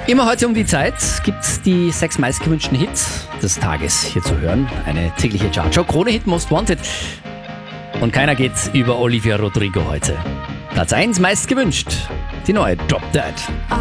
Immer heute um die Zeit gibt's die 6 meistgewünschten Hits des Tages hier zu hören. Eine tägliche Chartshow. Krone-Hit Most Wanted. Und keiner geht über Olivia Rodrigo heute. Platz 1 meist gewünscht. Die neue Drop Dead.